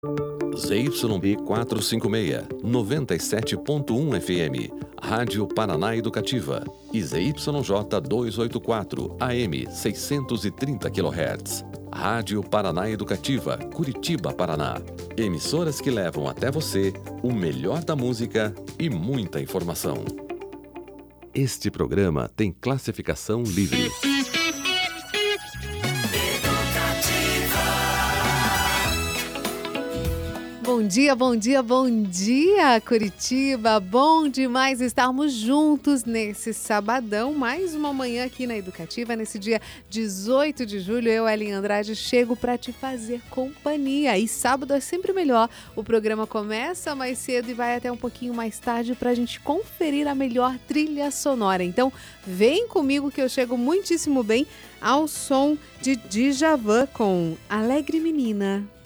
ZYB 456, 97.1 FM, Rádio Paraná Educativa. E ZYJ 284, AM 630 kHz. Rádio Paraná Educativa, Curitiba, Paraná. Emissoras que levam até você o melhor da música e muita informação. Este programa tem classificação livre. Bom dia, bom dia, bom dia, Curitiba! Bom demais estarmos juntos nesse sabadão, mais uma manhã aqui na Educativa, nesse dia 18 de julho. Eu, Ellen Andrade, chego para te fazer companhia. E sábado é sempre melhor. O programa começa mais cedo e vai até um pouquinho mais tarde para a gente conferir a melhor trilha sonora. Então, vem comigo que eu chego muitíssimo bem ao som de Djavan com Alegre Menina.